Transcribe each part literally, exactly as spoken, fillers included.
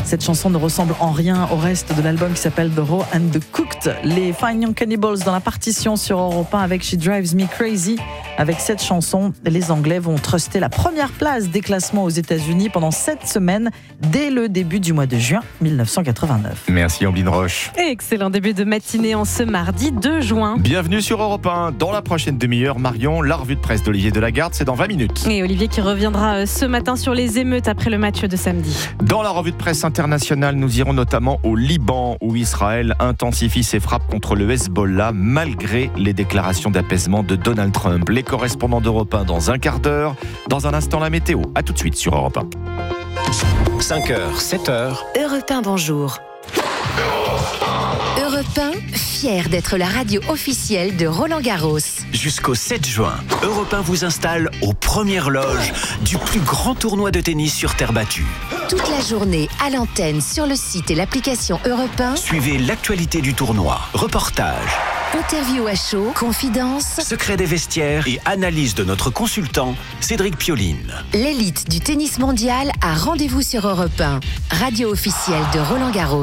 Cette chanson ne ressemble en rien au reste de l'album qui s'appelle The Raw and the Cooked. Les Fine Young Cannibals dans la partition sur Europe un avec She Drives Me Crazy. Avec cette chanson, les Anglais vont truster la première place des classements aux États-Unis pendant sept semaines, dès le début du mois de juin dix-neuf cent quatre-vingt-neuf. Merci Ambline Roche. Et excellent début de matinée en ce mardi deux juin. Bienvenue sur Europe un. Dans la prochaine demi-heure, Marion, la revue de presse d'Olivier Delagarde, c'est dans vingt minutes. Et Olivier qui reviendra ce matin sur les émeutes après le match de samedi. Dans la revue de presse internationale, nous irons notamment au Liban, où Israël intensifie ses frappes contre le Hezbollah, malgré les déclarations d'apaisement de Donald Trump. Les correspondants d'Europe un dans un quart d'heure. Dans un instant, la météo. A tout de suite sur Europe un. cinq heures, sept heures. Europe un, bonjour. Europe un, fier d'être la radio officielle de Roland Garros. Jusqu'au sept juin, Europe un vous installe aux premières loges du plus grand tournoi de tennis sur terre battue. Toute la journée à l'antenne, sur le site et l'application Europe un. Suivez l'actualité du tournoi, reportages, interview à chaud, confidences, secrets des vestiaires et analyse de notre consultant Cédric Pioline. L'élite du tennis mondial a rendez-vous sur Europe un, radio officielle de Roland Garros.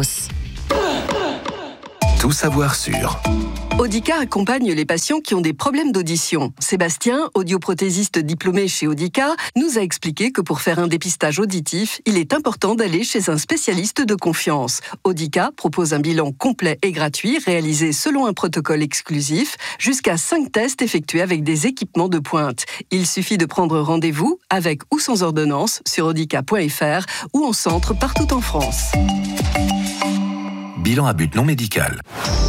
Tout savoir sur Audica accompagne les patients qui ont des problèmes d'audition. Sébastien, audioprothésiste diplômé chez Audica, nous a expliqué que pour faire un dépistage auditif, il est important d'aller chez un spécialiste de confiance. Audica propose un bilan complet et gratuit, réalisé selon un protocole exclusif, jusqu'à cinq tests effectués avec des équipements de pointe. Il suffit de prendre rendez-vous, avec ou sans ordonnance, sur audica point f r ou en centre partout en France. Bilan à but non médical.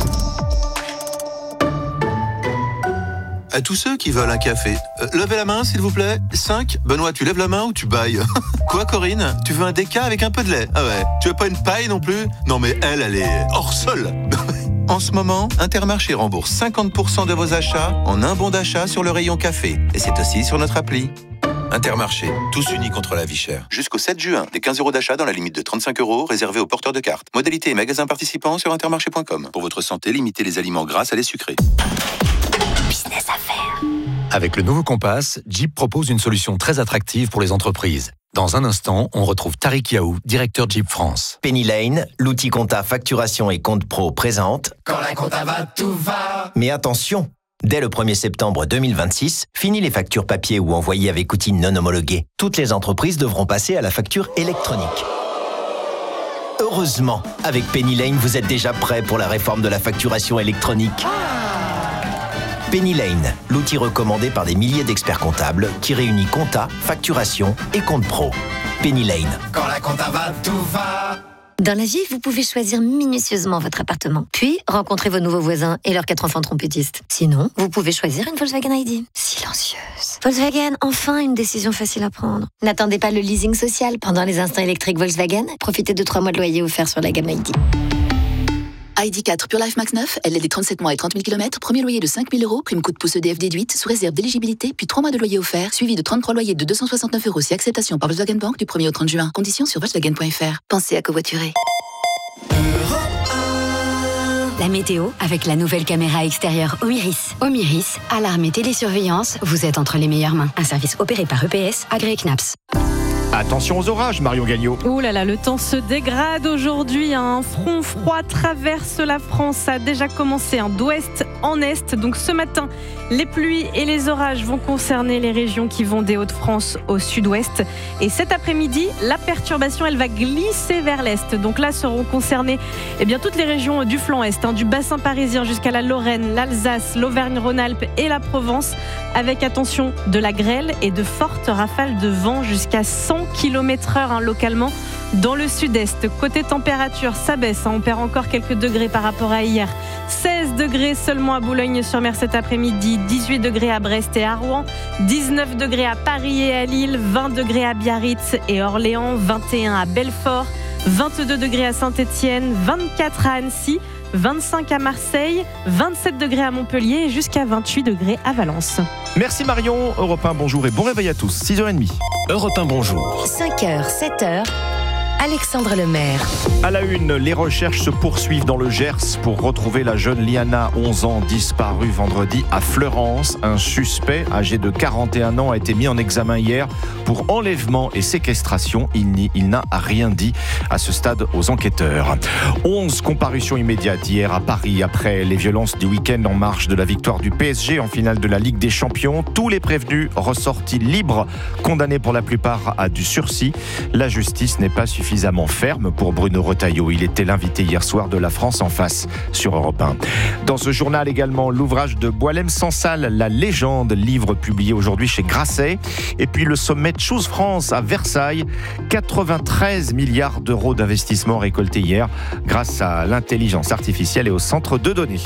À tous ceux qui veulent un café, euh, levez la main s'il vous plaît. cinq. Benoît, tu lèves la main ou tu bailles? Quoi Corinne? Tu veux un déca avec un peu de lait? Ah ouais. Tu veux pas une paille non plus? Non mais elle, elle est hors sol. En ce moment, Intermarché rembourse cinquante pour cent de vos achats en un bon d'achat sur le rayon café. Et c'est aussi sur notre appli. Intermarché, tous unis contre la vie chère. Jusqu'au sept juin, des quinze euros d'achat dans la limite de trente-cinq euros réservés aux porteurs de cartes. Modalité et magasins participants sur intermarché point com. Pour votre santé, limitez les aliments gras à les sucrés. Business à faire. Avec le nouveau Compass, Jeep propose une solution très attractive pour les entreprises. Dans un instant, on retrouve Tariq Yaou, directeur Jeep France. Penny Lane, l'outil compta facturation et compte pro présente. Quand la compta va, tout va. Mais attention, dès le premier septembre deux mille vingt-six, fini les factures papier ou envoyées avec outils non homologués. Toutes les entreprises devront passer à la facture électronique. Heureusement, avec Penny Lane, vous êtes déjà prêt pour la réforme de la facturation électronique. Penny Lane, l'outil recommandé par des milliers d'experts comptables qui réunit compta, facturation et compte pro. Penny Lane. Quand la compta va, tout va. Dans la vie, vous pouvez choisir minutieusement votre appartement, puis rencontrer vos nouveaux voisins et leurs quatre enfants trompettistes. Sinon, vous pouvez choisir une Volkswagen I D. Silencieuse. Volkswagen, enfin une décision facile à prendre. N'attendez pas le leasing social pendant les instants électriques Volkswagen. Profitez de trois mois de loyer offerts sur la gamme I D. I D quatre Pure Life Max neuf, L L D trente-sept mois et trente mille kilomètres, premier loyer de cinq mille euros, prime coup de pouce E D F déduite, sous réserve d'éligibilité, puis trois mois de loyer offert, suivi de trente-trois loyers de deux cent soixante-neuf euros si acceptation par Volkswagen Bank du premier au trente juin. Conditions sur volkswagen point f r. Pensez à covoiturer. La météo avec la nouvelle caméra extérieure Omiris. Omiris, alarme et télésurveillance, vous êtes entre les meilleures mains. Un service opéré par E P S, agréé C N A P S. Attention aux orages, Marion Gagnon. Ouh là là, le temps se dégrade aujourd'hui. Un front froid traverse la France. Ça a déjà commencé hein, d'ouest en est. Donc ce matin, les pluies et les orages vont concerner les régions qui vont des Hauts-de-France au sud-ouest. Et cet après-midi, la perturbation, elle va glisser vers l'est. Donc là, seront concernées eh bien, toutes les régions du flanc est, hein, du bassin parisien jusqu'à la Lorraine, l'Alsace, l'Auvergne-Rhône-Alpes et la Provence. Avec attention de la grêle et de fortes rafales de vent jusqu'à cent kilomètres heure hein, localement dans le sud-est. Côté température, ça baisse. Hein, on perd encore quelques degrés par rapport à hier. seize degrés seulement à Boulogne-sur-Mer cet après-midi, dix-huit degrés à Brest et à Rouen, dix-neuf degrés à Paris et à Lille, vingt degrés à Biarritz et Orléans, vingt et un à Belfort, vingt-deux degrés à Saint-Étienne, vingt-quatre à Annecy, vingt-cinq à Marseille, vingt-sept degrés à Montpellier et jusqu'à vingt-huit degrés à Valence. Merci Marion. Europe un, bonjour et bon réveil à tous. six heures trente. Europe un, bonjour. cinq heures, sept heures. Alexandre Lemaire. À la une, les recherches se poursuivent dans le Gers pour retrouver la jeune Liana, onze ans, disparue vendredi à Fleurance. Un suspect âgé de quarante et un ans a été mis en examen hier pour enlèvement et séquestration. Il, n'y, il n'a rien dit à ce stade aux enquêteurs. onze comparutions immédiates hier à Paris après les violences du week-end en marge de la victoire du P S G en finale de la Ligue des Champions. Tous les prévenus ressortis libres, condamnés pour la plupart à du sursis. La justice n'est pas suffisamment ferme pour Bruno Retailleau. Il était l'invité hier soir de La France en face sur Europe un. Dans ce journal également, l'ouvrage de Boualem Sansal, La légende, livre publié aujourd'hui chez Grasset. Et puis le sommet Choose France à Versailles. quatre-vingt-treize milliards d'euros d'investissement récoltés hier grâce à l'intelligence artificielle et au centre de données.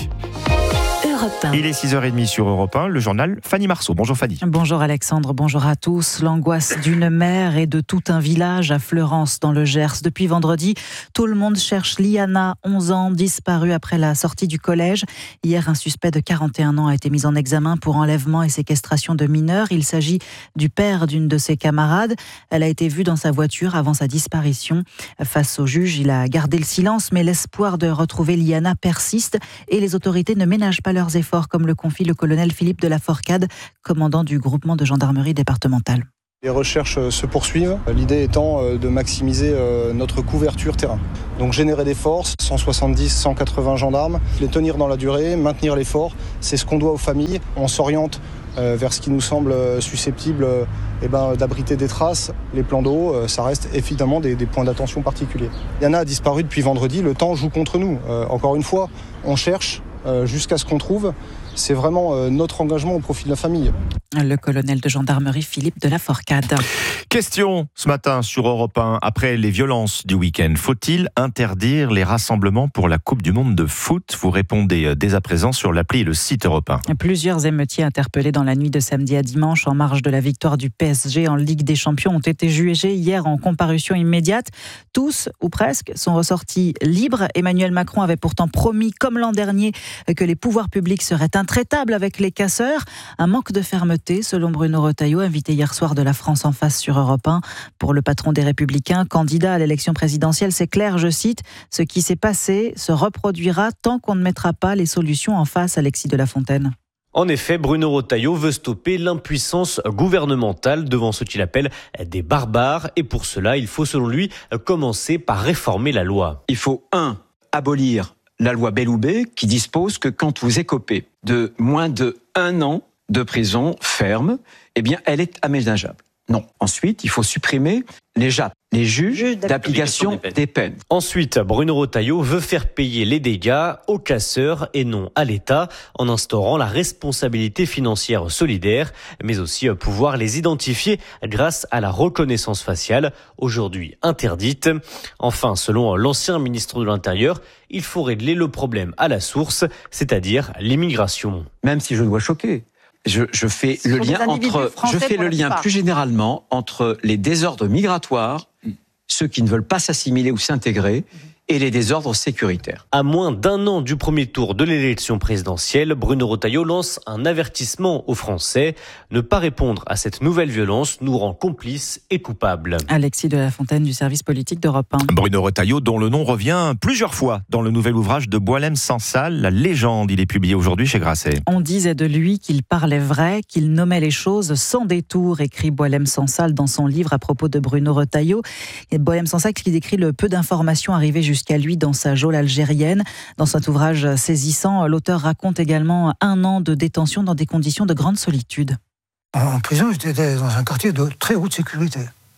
Il est six heures trente sur Europe un, le journal Fanny Marceau. Bonjour Fanny. Bonjour Alexandre, bonjour à tous. L'angoisse d'une mère et de tout un village à Fleurance dans le Gers. Depuis vendredi, tout le monde cherche Liana, onze ans, disparue après la sortie du collège. Hier, un suspect de quarante et un ans a été mis en examen pour enlèvement et séquestration de mineurs. Il s'agit du père d'une de ses camarades. Elle a été vue dans sa voiture avant sa disparition. Face au juge, il a gardé le silence, mais l'espoir de retrouver Liana persiste et les autorités ne ménagent pas leurs efforts, comme le confie le colonel Philippe de la Forcade, commandant du groupement de gendarmerie départementale. Les recherches se poursuivent, l'idée étant de maximiser notre couverture terrain. Donc générer des forces, cent soixante-dix à cent quatre-vingts gendarmes, les tenir dans la durée, maintenir l'effort, c'est ce qu'on doit aux familles. On s'oriente vers ce qui nous semble susceptible eh ben, d'abriter des traces. Les plans d'eau, ça reste évidemment des, des points d'attention particuliers. Yana a disparu depuis vendredi, le temps joue contre nous. Euh, encore une fois, on cherche euh, jusqu'à ce qu'on trouve. C'est vraiment euh, notre engagement au profit de la famille. Le colonel de gendarmerie Philippe de la Forcade. Question ce matin sur Europe un. Après les violences du week-end, faut-il interdire les rassemblements pour la Coupe du Monde de foot ? Vous répondez dès à présent sur l'appli et le site Europe un. Plusieurs émeutiers interpellés dans la nuit de samedi à dimanche en marge de la victoire du P S G en Ligue des Champions ont été jugés hier en comparution immédiate. Tous, ou presque, sont ressortis libres. Emmanuel Macron avait pourtant promis, comme l'an dernier, que les pouvoirs publics seraient intraitables avec les casseurs. Un manque de fermeté, selon Bruno Retailleau, invité hier soir de La France en face sur Europe un. Pour le patron des Républicains, candidat à l'élection présidentielle, c'est clair, je cite, « Ce qui s'est passé se reproduira tant qu'on ne mettra pas les solutions en face », Alexis de la Fontaine. En effet, Bruno Retailleau veut stopper l'impuissance gouvernementale devant ce qu'il appelle des barbares. Et pour cela, il faut, selon lui, commencer par réformer la loi. Il faut, un, abolir la loi Belloubet qui dispose que quand vous écopez de moins de un an de prison ferme, eh bien, elle est aménageable. Non. Ensuite, il faut supprimer les J A P, les juges d'application des peines. Ensuite, Bruno Retailleau veut faire payer les dégâts aux casseurs et non à l'État, en instaurant la responsabilité financière solidaire, mais aussi pouvoir les identifier grâce à la reconnaissance faciale, aujourd'hui interdite. Enfin, selon l'ancien ministre de l'Intérieur, il faut régler le problème à la source, c'est-à-dire l'immigration. Même si je dois choquer. Je, je fais le lien entre, je fais le lien plus généralement entre les désordres migratoires, ceux qui ne veulent pas s'assimiler ou s'intégrer, et les désordres sécuritaires. À moins d'un an du premier tour de l'élection présidentielle, Bruno Retailleau lance un avertissement aux Français. Ne pas répondre à cette nouvelle violence nous rend complices et coupables. Alexis de la Fontaine du service politique d'Europe un. Bruno Retailleau, dont le nom revient plusieurs fois dans le nouvel ouvrage de Boualem Sansal, La légende. Il est publié aujourd'hui chez Grasset. On disait de lui qu'il parlait vrai, qu'il nommait les choses sans détour, écrit Boualem Sansal dans son livre à propos de Bruno Retailleau. Et Boualem Sansal qui décrit le peu d'informations arrivées jusqu'à lui dans sa geôle algérienne. Dans cet ouvrage saisissant, l'auteur raconte également un an de détention dans des conditions de grande solitude. En prison, j'étais dans un quartier de très haute sécurité.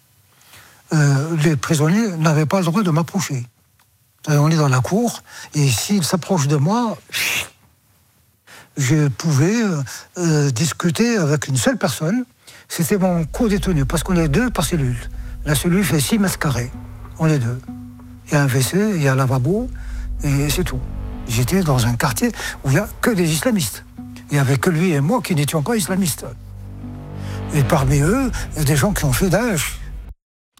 Euh, les prisonniers n'avaient pas le droit de m'approcher. On est dans la cour, et s'ils s'approchent de moi, je pouvais euh, discuter avec une seule personne. C'était mon co-détenu, parce qu'on est deux par cellule. La cellule fait six mètres carrés. On est deux. Il y a un W C, il y a un lavabo, et c'est tout. J'étais dans un quartier où il n'y a que des islamistes. Il n'y avait que lui et moi qui n'étions pas islamistes. Et parmi eux, il y a des gens qui ont fait Daesh.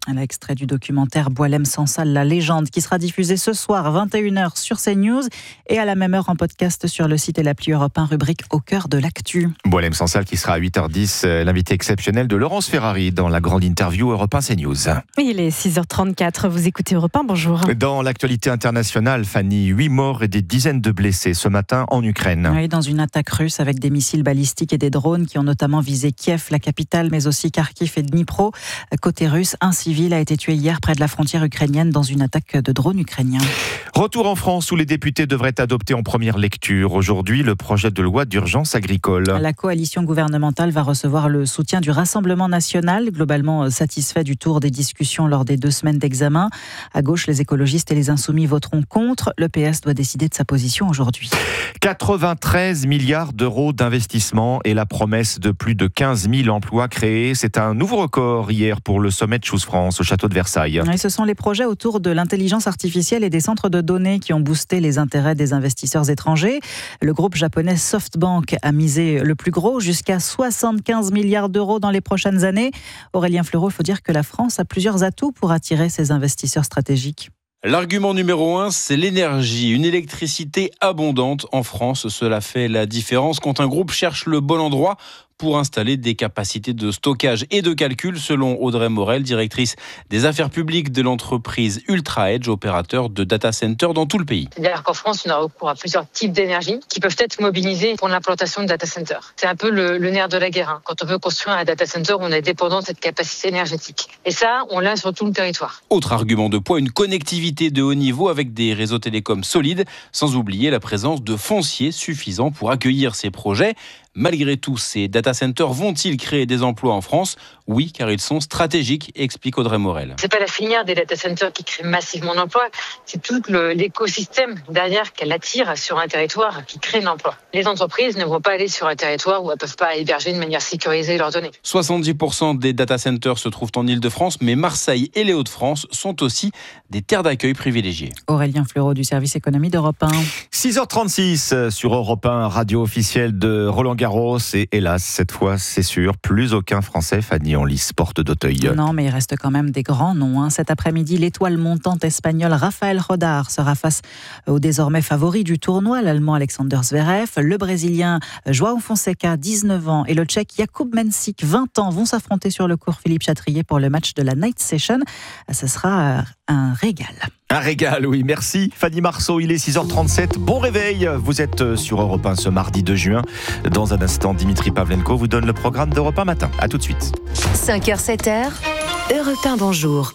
Un extrait du documentaire Boualem Sansal, la légende, qui sera diffusé ce soir à vingt et une heures sur CNews et à la même heure en podcast sur le site et l'appli Europe un, rubrique Au cœur de l'actu. Boualem Sansal qui sera à huit heures dix, l'invité exceptionnel de Laurence Ferrari dans la grande interview Europe un CNews. Il est six heures trente-quatre, vous écoutez Europe un, bonjour. Dans l'actualité internationale, Fanny, huit morts et des dizaines de blessés ce matin en Ukraine. Oui, dans une attaque russe avec des missiles balistiques et des drones qui ont notamment visé Kiev, la capitale, mais aussi Kharkiv et Dnipro. Côté russe, un civil a été tué hier près de la frontière ukrainienne dans une attaque de drones ukrainiens. Retour en France où les députés devraient adopter en première lecture aujourd'hui le projet de loi d'urgence agricole. La coalition gouvernementale va recevoir le soutien du Rassemblement national, globalement satisfait du tour des discussions lors des deux semaines d'examen. À gauche, les écologistes et les insoumis voteront contre. Le P S doit décider de sa position aujourd'hui. quatre-vingt-treize milliards d'euros d'investissement et la promesse de plus de quinze mille emplois créés. C'est un nouveau record hier pour le sommet de Choose France au château de Versailles. Et ce sont les projets autour de l'intelligence artificielle et des centres de données qui ont boosté les intérêts des investisseurs étrangers. Le groupe japonais SoftBank a misé le plus gros, jusqu'à soixante-quinze milliards d'euros dans les prochaines années. Aurélien Fleureau, il faut dire que la France a plusieurs atouts pour attirer ces investisseurs stratégiques. L'argument numéro un, c'est l'énergie. Une électricité abondante en France, cela fait la différence quand un groupe cherche le bon endroit pour installer des capacités de stockage et de calcul, selon Audrey Morel, directrice des affaires publiques de l'entreprise Ultra Edge, opérateur de data center dans tout le pays. C'est-à-dire qu'en France, on a recours à plusieurs types d'énergie qui peuvent être mobilisés pour l'implantation de data centers. C'est un peu le, le nerf de la guerre. Hein. Quand on veut construire un data center, on est dépendant de cette capacité énergétique. Et ça, on l'a sur tout le territoire. Autre argument de poids, une connectivité de haut niveau avec des réseaux télécoms solides, sans oublier la présence de foncier suffisant pour accueillir ces projets. Malgré tout, ces data centers vont-ils créer des emplois en France ? Oui, car ils sont stratégiques, explique Audrey Morel. C'est pas la filière des data centers qui crée massivement d'emplois, c'est tout le, l'écosystème derrière qu'elle attire sur un territoire qui crée l'emploi. Les entreprises ne vont pas aller sur un territoire où elles peuvent pas héberger de manière sécurisée leurs données. soixante-dix pour cent des data centers se trouvent en Île-de-France, mais Marseille et les Hauts-de-France sont aussi des terres d'accueil privilégiées. Aurélien Fleureau du service économie d'Europe un. six heures trente-six sur Europe un, radio officielle de Roland Garros. Et hélas, cette fois, c'est sûr, plus aucun Français, Fanny, en lice porte d'Auteuil. Non, mais il reste quand même des grands noms. Hein. Cet après-midi, l'étoile montante espagnole Rafael Rodar sera face au désormais favori du tournoi, l'Allemand Alexander Zverev. Le Brésilien João Fonseca, dix-neuf ans, et le Tchèque Jakub Mensik, vingt ans, vont s'affronter sur le court Philippe Chatrier pour le match de la Night Session. Ce sera un régal. Un régal, oui, merci Fanny Marceau, il est six heures trente-sept, bon réveil, vous êtes sur Europe un ce mardi deux juin. Dans un instant, Dimitri Pavlenko vous donne le programme d'Europe un matin. A tout de suite. cinq heures, sept heures, Europe un, bonjour.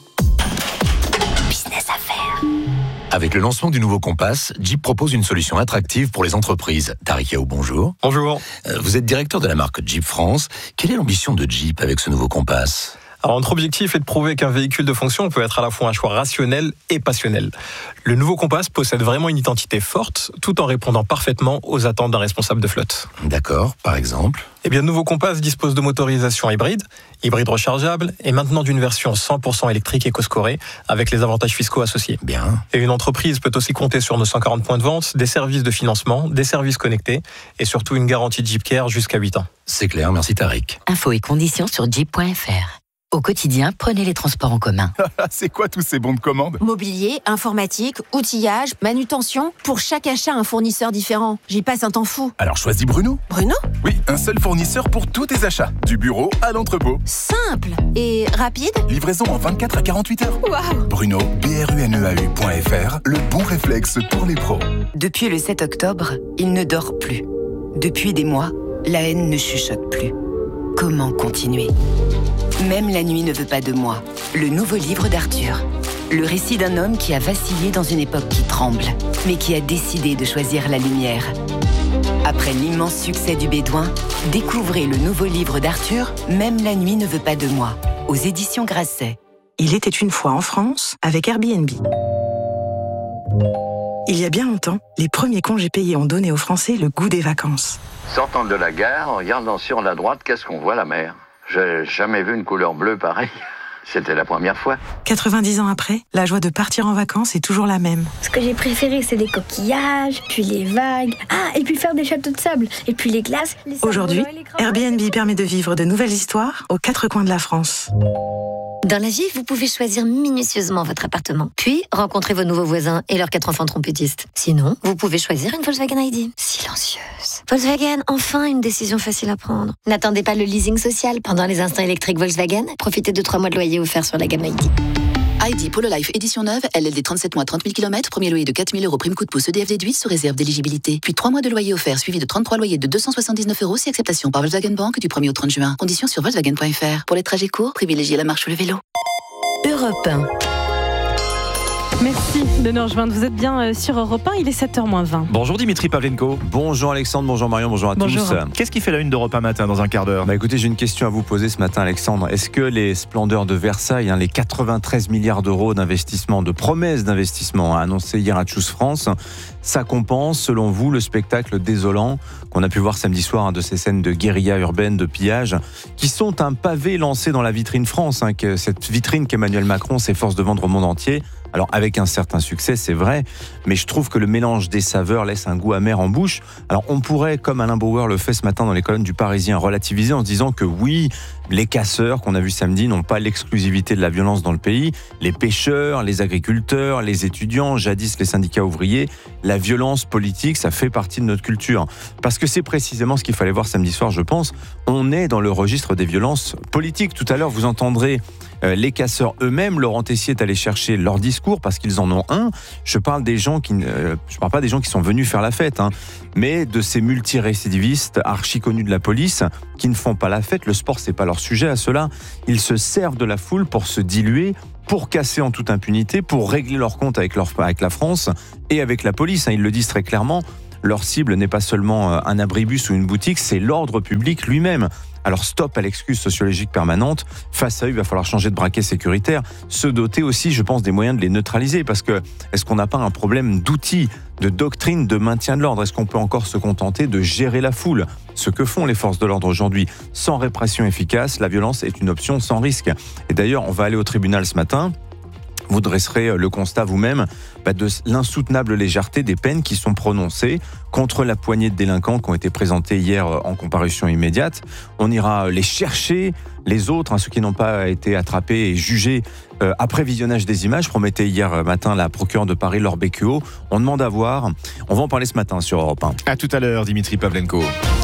Business Affaires. Avec le lancement du nouveau Compass, Jeep propose une solution attractive pour les entreprises. Tariq Yaou, bonjour. Bonjour. Vous êtes directeur de la marque Jeep France. Quelle est l'ambition de Jeep avec ce nouveau Compass ? Alors, notre objectif est de prouver qu'un véhicule de fonction peut être à la fois un choix rationnel et passionnel. Le nouveau Compass possède vraiment une identité forte, tout en répondant parfaitement aux attentes d'un responsable de flotte. D'accord, par exemple ? Eh bien, le nouveau Compass dispose de motorisation hybride, hybride rechargeable, et maintenant d'une version cent pour cent électrique éco-scorée, avec les avantages fiscaux associés. Bien. Et une entreprise peut aussi compter sur nos cent quarante points de vente, des services de financement, des services connectés, et surtout une garantie de Jeep Care jusqu'à huit ans. C'est clair, merci Tariq. Infos et conditions sur jeep point f r. Au quotidien, prenez les transports en commun. C'est quoi tous ces bons de commande ? Mobilier, informatique, outillage, manutention. Pour chaque achat, un fournisseur différent. J'y passe un temps fou. Alors choisis Bruno. Bruno ? Oui, un seul fournisseur pour tous tes achats. Du bureau à l'entrepôt. Simple et rapide. Livraison en vingt-quatre à quarante-huit heures. Waouh ! Bruno, B R U N E A U point F R, le bon réflexe pour les pros. Depuis le sept octobre, il ne dort plus. Depuis des mois, la haine ne chuchote plus. Comment continuer ? Même la nuit ne veut pas de moi. Le nouveau livre d'Arthur. Le récit d'un homme qui a vacillé dans une époque qui tremble, mais qui a décidé de choisir la lumière. Après l'immense succès du Bédouin, découvrez le nouveau livre d'Arthur, Même la nuit ne veut pas de moi, aux éditions Grasset. Il était une fois en France avec Airbnb. Il y a bien longtemps, les premiers congés payés ont donné aux Français le goût des vacances. Sortant de la gare, en regardant sur la droite, qu'est-ce qu'on voit, la mer ? J'ai jamais vu une couleur bleue pareille. C'était la première fois. quatre-vingt-dix ans après, la joie de partir en vacances est toujours la même. Ce que j'ai préféré, c'est les coquillages, puis les vagues. Ah, et puis faire des châteaux de sable, et puis les glaces. Les Aujourd'hui, Airbnb permet de vivre de nouvelles histoires aux quatre coins de la France. Dans la vie, vous pouvez choisir minutieusement votre appartement, puis rencontrer vos nouveaux voisins et leurs quatre enfants trompettistes. Sinon, vous pouvez choisir une Volkswagen I D. Silencieuse. Volkswagen, enfin une décision facile à prendre. N'attendez pas le leasing social pendant les instants électriques Volkswagen. Profitez de trois mois de loyer offerts sur la gamme I D. I D Polo Life édition neuve, L L D trente-sept mois, trente mille kilomètres, premier loyer de quatre mille euros, prime coup de pouce E D F déduit sous réserve d'éligibilité. Puis trois mois de loyer offert suivi de trente-trois loyers de deux cent soixante-dix-neuf euros si acceptation par Volkswagen Bank du premier au trente juin. Conditions sur Volkswagen point F R. Pour les trajets courts, privilégiez la marche ou le vélo. Europe un. Merci de nous rejoindre. Vous êtes bien sur Europe un, il est sept heures moins vingt. Bonjour Dimitri Pavlenko. Bonjour Alexandre, bonjour Marion, bonjour à bonjour. tous. Qu'est-ce qui fait la une d'Europe un matin dans un quart d'heure ? Bah écoutez, j'ai une question à vous poser ce matin Alexandre. Est-ce que les splendeurs de Versailles, hein, les quatre-vingt-treize milliards d'euros d'investissement, de promesses d'investissement annoncées hier à Choose France, ça compense selon vous le spectacle désolant qu'on a pu voir samedi soir, hein, de ces scènes de guérilla urbaine, de pillage, qui sont un pavé lancé dans la vitrine France, hein, que cette vitrine qu'Emmanuel Macron s'efforce de vendre au monde entier. Alors avec un certain succès, c'est vrai, mais je trouve que le mélange des saveurs laisse un goût amer en bouche. Alors on pourrait, comme Alain Bauer le fait ce matin dans les colonnes du Parisien, relativiser en se disant que oui, les casseurs qu'on a vus samedi n'ont pas l'exclusivité de la violence dans le pays. Les pêcheurs, les agriculteurs, les étudiants, jadis les syndicats ouvriers, la violence politique, ça fait partie de notre culture. Parce que c'est précisément ce qu'il fallait voir samedi soir, je pense. On est dans le registre des violences politiques. Tout à l'heure, vous entendrez Euh, les casseurs eux-mêmes. Laurent Tessier est allé chercher leur discours parce qu'ils en ont un. Je parle des gens qui, euh, je parle pas des gens qui sont venus faire la fête, hein, mais de ces multirécidivistes archi connus de la police qui ne font pas la fête. Le sport, c'est pas leur sujet à ceux-là. Ils se servent de la foule pour se diluer, pour casser en toute impunité, pour régler leur compte avec, leur, avec la France et avec la police. Hein, ils le disent très clairement. Leur cible n'est pas seulement un abribus ou une boutique, c'est l'ordre public lui-même. Alors stop à l'excuse sociologique permanente. Face à eux, il va falloir changer de braquet sécuritaire, se doter aussi, je pense, des moyens de les neutraliser. Parce que est-ce qu'on n'a pas un problème d'outils, de doctrine, de maintien de l'ordre ? Est-ce qu'on peut encore se contenter de gérer la foule ? Ce que font les forces de l'ordre aujourd'hui, sans répression efficace, la violence est une option sans risque. Et d'ailleurs, on va aller au tribunal ce matin. Vous dresserez le constat vous-même bah, de l'insoutenable légèreté des peines qui sont prononcées contre la poignée de délinquants qui ont été présentés hier en comparution immédiate. On ira les chercher, les autres, hein, ceux qui n'ont pas été attrapés et jugés euh, après visionnage des images, promettait hier matin la procureure de Paris, Laure Becqueau. On demande à voir. On va en parler ce matin sur Europe un. À tout à l'heure, Dimitri Pavlenko.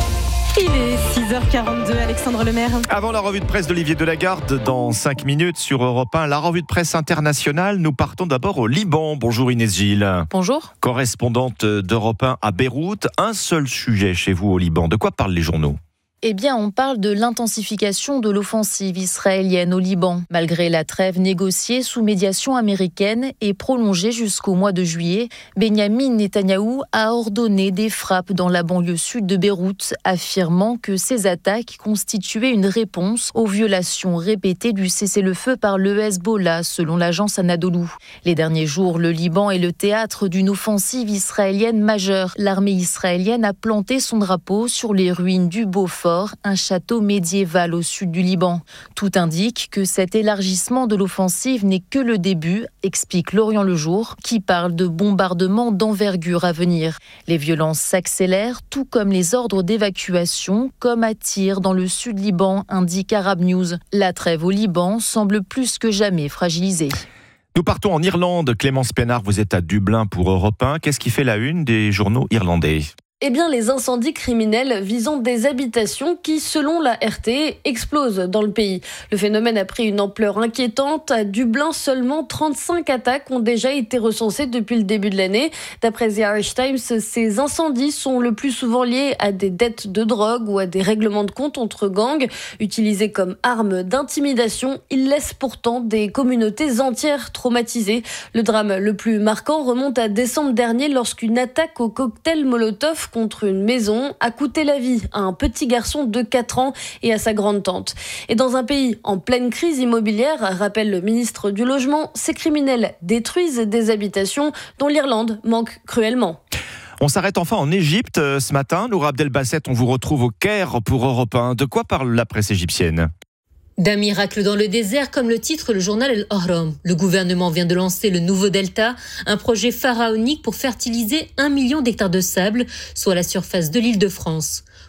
Il est six heures quarante-deux, Alexandre Lemaire. Avant la revue de presse d'Olivier Delagarde, dans cinq minutes sur Europe un, la revue de presse internationale, nous partons d'abord au Liban. Bonjour Inès Gilles. Bonjour. Correspondante d'Europe un à Beyrouth. Un seul sujet chez vous au Liban. De quoi parlent les journaux ? Eh bien, on parle de l'intensification de l'offensive israélienne au Liban. Malgré la trêve négociée sous médiation américaine et prolongée jusqu'au mois de juillet, Benyamin Netanyahou a ordonné des frappes dans la banlieue sud de Beyrouth, affirmant que ces attaques constituaient une réponse aux violations répétées du cessez-le-feu par le Hezbollah, selon l'agence Anadolu. Les derniers jours, le Liban est le théâtre d'une offensive israélienne majeure. L'armée israélienne a planté son drapeau sur les ruines du Beaufort, un château médiéval au sud du Liban. Tout indique que cet élargissement de l'offensive n'est que le début, explique Lorient Le Jour, qui parle de bombardements d'envergure à venir. Les violences s'accélèrent, tout comme les ordres d'évacuation, comme à Tyr dans le sud Liban, indique Arab News. La trêve au Liban semble plus que jamais fragilisée. Nous partons en Irlande. Clémence Pénard, vous êtes à Dublin pour Europe un. Qu'est-ce qui fait la une des journaux irlandais ? Eh bien, les incendies criminels visant des habitations qui, selon la R T, explosent dans le pays. Le phénomène a pris une ampleur inquiétante. À Dublin, seulement trente-cinq attaques ont déjà été recensées depuis le début de l'année. D'après The Irish Times, ces incendies sont le plus souvent liés à des dettes de drogue ou à des règlements de compte entre gangs. Utilisés comme armes d'intimidation, ils laissent pourtant des communautés entières traumatisées. Le drame le plus marquant remonte à décembre dernier lorsqu'une attaque au cocktail Molotov contre une maison a coûté la vie à un petit garçon de quatre ans et à sa grande-tante. Et dans un pays en pleine crise immobilière, rappelle le ministre du Logement, ces criminels détruisent des habitations dont l'Irlande manque cruellement. On s'arrête enfin en Égypte ce matin. Noura Abdelbasset, on vous retrouve au Caire pour Europe un. De quoi parle la presse égyptienne ? D'un miracle dans le désert, comme le titre le journal El Ahram. Le gouvernement vient de lancer le nouveau Delta, un projet pharaonique pour fertiliser un million d'hectares de sable, soit la surface de l'Île-de-France.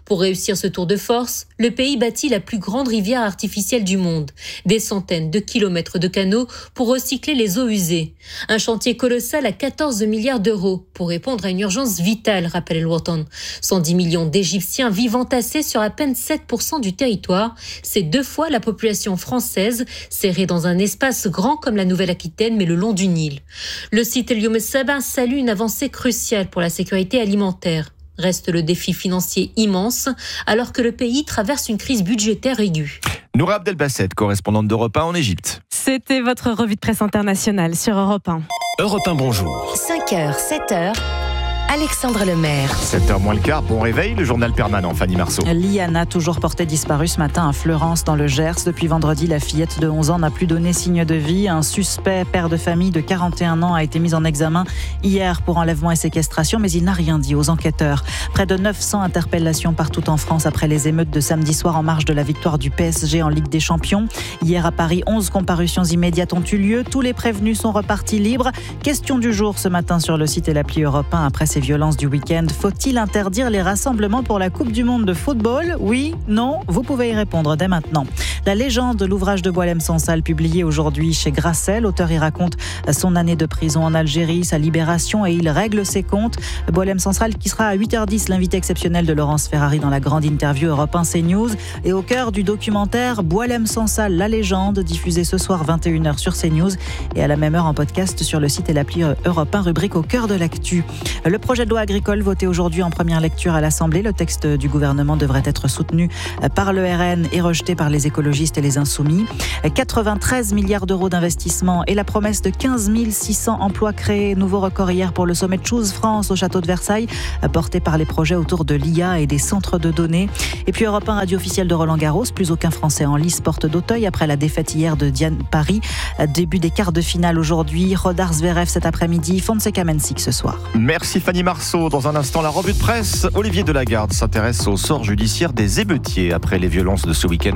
Pour réussir ce tour de force, le pays bâtit la plus grande rivière artificielle du monde. Des centaines de kilomètres de canaux pour recycler les eaux usées. Un chantier colossal à quatorze milliards d'euros pour répondre à une urgence vitale, rappelle El Watan. cent dix millions d'Égyptiens vivant tassés sur à peine sept pour cent du territoire. C'est deux fois la population française, serrée dans un espace grand comme la Nouvelle-Aquitaine, mais le long du Nil. Le site El Youm Saba salue une avancée cruciale pour la sécurité alimentaire. Reste le défi financier immense, alors que le pays traverse une crise budgétaire aiguë. Noura Abdelbasset, correspondante d'Europe un en Égypte. C'était votre revue de presse internationale sur Europe un. Europe un, bonjour. cinq heures, sept heures. Alexandre Lemaire. sept heures moins le quart, bon réveil, le journal permanent, Fanny Marceau. Liana, toujours portée disparue ce matin à Fleurance dans le Gers. Depuis vendredi, la fillette de onze ans n'a plus donné signe de vie. Un suspect, père de famille de quarante et un ans, a été mis en examen hier pour enlèvement et séquestration, mais il n'a rien dit aux enquêteurs. Près de neuf cents interpellations partout en France après les émeutes de samedi soir en marge de la victoire du P S G en Ligue des Champions. Hier à Paris, onze comparutions immédiates ont eu lieu. Tous les prévenus sont repartis libres. Question du jour ce matin sur le site et l'appli Europe un après ces violences du week-end. Faut-il interdire les rassemblements pour la Coupe du Monde de football ? Oui, non, vous pouvez y répondre dès maintenant. La légende, l'ouvrage de Boualem Sansal publié aujourd'hui chez Grasset. L'auteur y raconte son année de prison en Algérie, sa libération et il règle ses comptes. Boualem Sansal qui sera à huit heures dix, l'invité exceptionnel de Laurence Ferrari dans la grande interview Europe un CNews. Et au cœur du documentaire Boualem Sansal, la légende, diffusé ce soir vingt et une heures sur CNews et à la même heure en podcast sur le site et l'appli Europe un, rubrique au cœur de l'actu. Le projet de loi agricole voté aujourd'hui en première lecture à l'Assemblée. Le texte du gouvernement devrait être soutenu par le R N et rejeté par les écologistes et les insoumis. quatre-vingt-treize milliards d'euros d'investissement et la promesse de quinze mille six cents emplois créés. Nouveau record hier pour le sommet Choose France au château de Versailles, porté par les projets autour de l'I A et des centres de données. Et puis Europe un, radio officielle de Roland Garros. Plus aucun Français en lice porte d'Auteuil après la défaite hier de Diane Paris. Début des quarts de finale aujourd'hui. Rodar Zverev cet après-midi. Fonseca Mensik ce soir. Merci Fanny Marceau. Dans un instant, la revue de presse. Olivier Delagarde s'intéresse au sort judiciaire des émeutiers après les violences de ce week-end.